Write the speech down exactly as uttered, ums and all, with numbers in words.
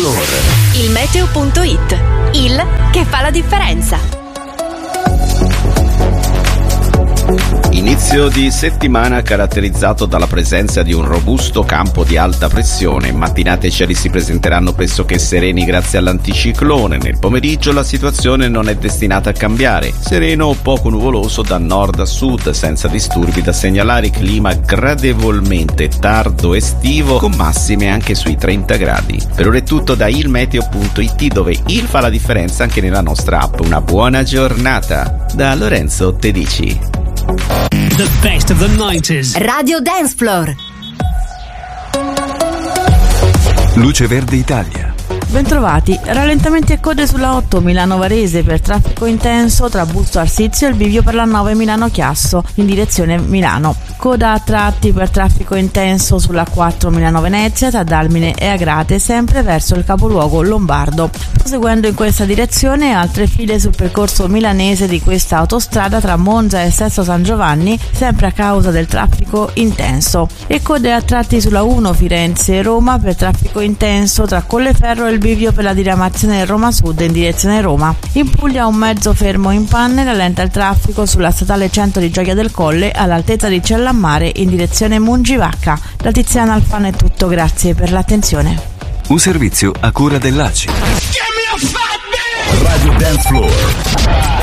Floor. Il meteo punto it, il che fa la differenza. Inizio di settimana caratterizzato dalla presenza di un robusto campo di alta pressione. In mattinata i cieli si presenteranno pressoché sereni grazie all'anticiclone. Nel pomeriggio la situazione non è destinata a cambiare. Sereno o poco nuvoloso da nord a sud, senza disturbi da segnalare, clima gradevolmente tardo estivo con massime anche sui trenta gradi. Per ora è tutto da il meteo punto it, dove il fa la differenza anche nella nostra app. Una buona giornata da Lorenzo Tedici. The best of the nineties. Radio Dance Floor. Luce Verde Italia. Bentrovati, rallentamenti e code sulla otto Milano-Varese per traffico intenso tra Busto Arsizio e il bivio per la nove Milano-Chiasso in direzione Milano. Coda a tratti per traffico intenso sulla quattro Milano-Venezia tra Dalmine e Agrate, sempre verso il capoluogo lombardo. Proseguendo in questa direzione, altre file sul percorso milanese di questa autostrada tra Monza e Sesto San Giovanni, sempre a causa del traffico intenso. E code a tratti sulla uno Firenze-Roma per traffico intenso tra Colleferro e il bivio per la diramazione Roma Sud in direzione Roma. In Puglia un mezzo fermo in panne rallenta il traffico sulla statale cento di Gioia del Colle all'altezza di Cellammare in direzione Mungivacca. Da Tiziana Alfano è tutto, grazie per l'attenzione. Un servizio a cura dell'A C I. Radio Dance Floor.